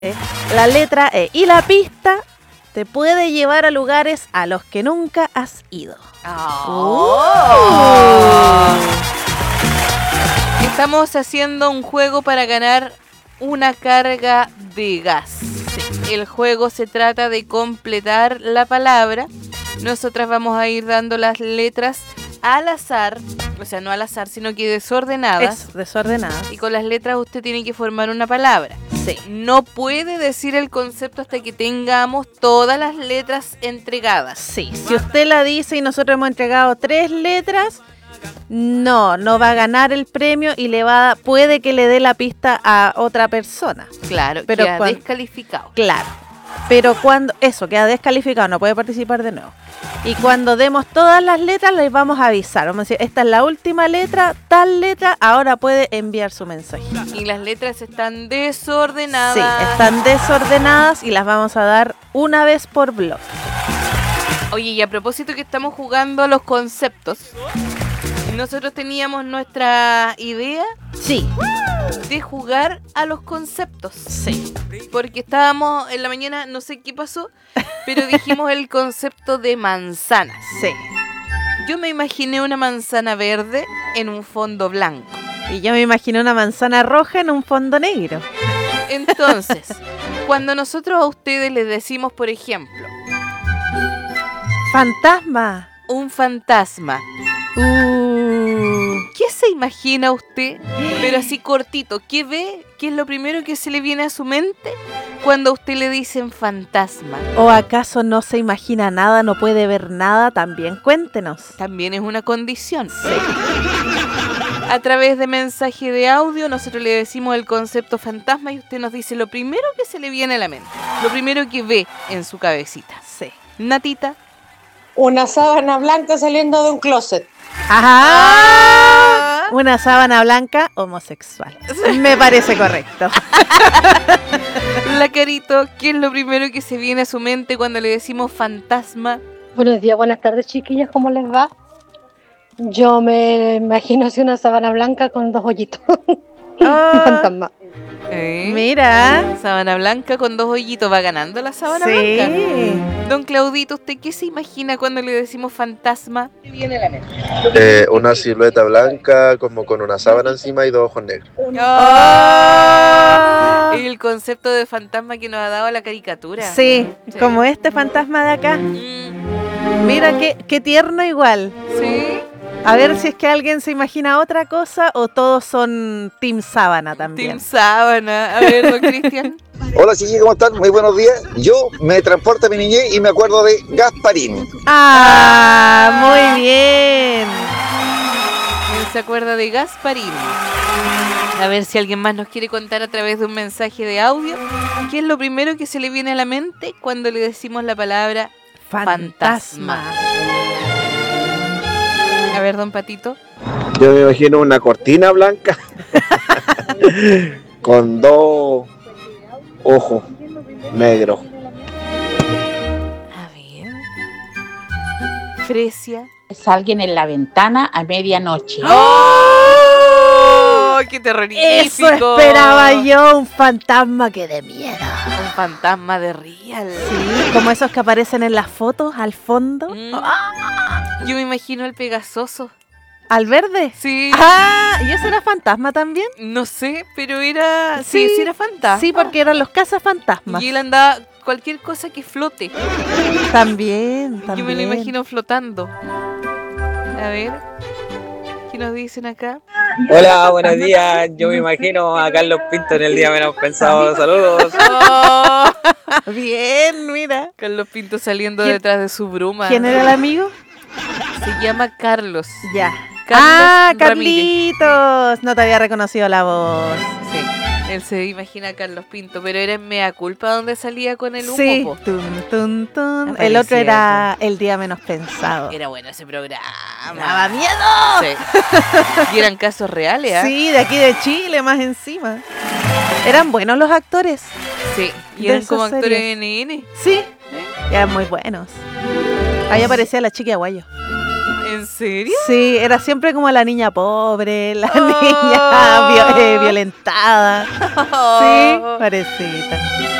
La letra E. Y la pista te puede llevar a lugares a los que nunca has ido. Estamos haciendo un juego para ganar una carga de gas. Sí. El juego se trata de completar la palabra. Nosotras vamos a ir dando las letras al azar, o sea, no al azar, sino que desordenadas. Eso, desordenadas. Y con las letras usted tiene que formar una palabra. Sí. No puede decir el concepto hasta que tengamos todas las letras entregadas. Sí, si usted la dice y nosotros hemos entregado 3 letras, no va a ganar el premio y puede que le dé la pista a otra persona. Claro, pero queda descalificado. Claro, pero cuando eso queda descalificado, no puede participar de nuevo. Y cuando demos todas las letras, les vamos a avisar. Vamos a decir, esta es la última letra, tal letra, ahora puede enviar su mensaje. Y las letras están desordenadas. Sí, están desordenadas y las vamos a dar una vez por bloque. Oye, y a propósito que estamos jugando a los conceptos, nosotros teníamos nuestra idea de jugar a los conceptos. Sí. Porque estábamos en la mañana, no sé qué pasó, pero dijimos el concepto de manzanas. Sí. Yo me imaginé una manzana verde en un fondo blanco. Y yo me imaginé una manzana roja en un fondo negro. Entonces, cuando nosotros a ustedes les decimos, por ejemplo, fantasma. Un fantasma. ¿Qué se imagina usted? Pero así cortito, ¿qué ve? ¿Qué es lo primero que se le viene a su mente cuando a usted le dicen fantasma? ¿O acaso no se imagina nada, no puede ver nada? También cuéntenos. También es una condición. Sí. A través de mensaje de audio nosotros le decimos el concepto fantasma y usted nos dice lo primero que se le viene a la mente, lo primero que ve en su cabecita. Sí. Natita. Una sábana blanca saliendo de un closet. ¡Ajá! Una sábana blanca homosexual. Me parece correcto. La Carito, ¿qué es lo primero que se viene a su mente cuando le decimos fantasma? Buenos días, buenas tardes, chiquillas, ¿cómo les va? Yo me imagino así una sábana blanca con 2 hoyitos. Un fantasma. Mira. Sábana blanca con 2 hoyitos. Va ganando la sábana blanca. Don Claudito, ¿usted qué se imagina cuando le decimos fantasma? ¿Qué viene a la mente? Una silueta blanca como con una sábana encima y 2 ojos negros. El concepto de fantasma que nos ha dado la caricatura. Sí, como este fantasma de acá. Mira qué tierno igual. Sí. A ver si es que alguien se imagina otra cosa o todos son Team Sábana también. Team Sábana. A ver, don Cristian. Hola, chiquillos, ¿cómo están? Muy buenos días. Yo me transporto a mi niñez y me acuerdo de Gasparín. Muy bien. Él se acuerda de Gasparín. A ver si alguien más nos quiere contar a través de un mensaje de audio qué es lo primero que se le viene a la mente cuando le decimos la palabra fantasma. A ver, don Patito. Yo me imagino una cortina blanca con 2 ojos negros. A ver. Fresia. Es alguien en la ventana a medianoche. ¡Oh! ¡Qué terrorífico! Eso esperaba yo, un fantasma que de miedo. Un fantasma de real. Sí, como esos que aparecen en las fotos al fondo. Yo me imagino el Pegasoso. ¿Al verde? Sí. ¿Y ese era fantasma también? No sé, pero era... Sí, era fantasma. Sí, porque eran los cazafantasmas. Y él andaba cualquier cosa que flote. También. Yo me lo imagino flotando. A ver, ¿qué nos dicen acá? Hola, buenos días. Yo me imagino a Carlos Pinto en el día menos pensado. Saludos. Bien, mira. Carlos Pinto saliendo detrás de su bruma. ¿Quién era el amigo? Se llama Carlos. Ya. Carlos Carlitos. No te había reconocido la voz. Sí. Él se imagina a Carlos Pinto, pero era en Mea Culpa donde salía con el humo. Sí. Po. Tun. El otro era El día menos pensado. Era bueno ese programa. ¡Daba miedo! Sí. Y eran casos reales, ¿eh? Sí, de aquí de Chile, más encima. Eran buenos los actores. Sí, y eran como actores de NN. Sí, eran muy buenos. Ahí aparecía la chica Aguayo. ¿En serio? Sí, era siempre como la niña pobre, la Oh. niña violentada. Sí, parecita.